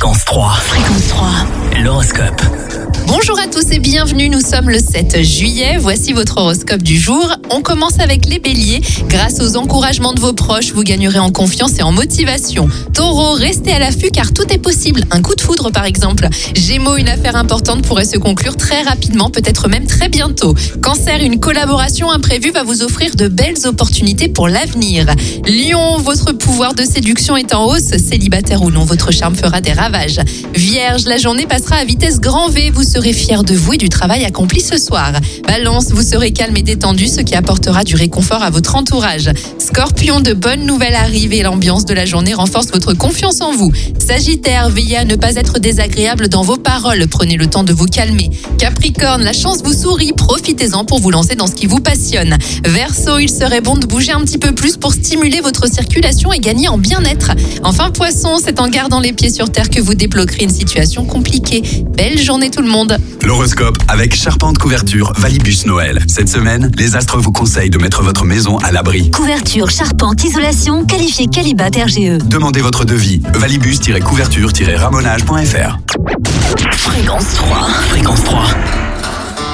Fréquence 3. Fréquence 3. L'horoscope. Bonjour à tous et bienvenue, nous sommes le 7 juillet, voici votre horoscope du jour. On commence avec les béliers. Grâce aux encouragements de vos proches, vous gagnerez en confiance et en motivation. Taureau, restez à l'affût car tout est possible, un coup de foudre par exemple. Gémeaux, une affaire importante pourrait se conclure très rapidement, peut-être même très bientôt. Cancer, une collaboration imprévue va vous offrir de belles opportunités pour l'avenir. Lion, votre pouvoir de séduction est en hausse, célibataire ou non, votre charme fera des ravages. Vierge, la journée passera à vitesse grand V, vous serez fier de vous et du travail accompli ce soir. Balance, vous serez calme et détendu, ce qui apportera du réconfort à votre entourage. Scorpion, de bonnes nouvelles arrivent et l'ambiance de la journée renforce votre confiance en vous. Sagittaire, veillez à ne pas être désagréable dans vos paroles, prenez le temps de vous calmer. Capricorne, la chance vous sourit, profitez-en pour vous lancer dans ce qui vous passionne. Verseau, il serait bon de bouger un petit peu plus pour stimuler votre circulation et gagner en bien-être. Enfin Poisson, c'est en gardant les pieds sur terre que vous débloquerez une situation compliquée. Belle journée tout le monde. L'horoscope avec Charpente Couverture Valibus Noël. Cette semaine, les astres vous conseillent de mettre votre maison à l'abri. Couverture, charpente, isolation, qualifié Qualibat RGE. Demandez votre devis. Valibus-couverture-ramonage.fr. Fréquence 3. Fréquence 3.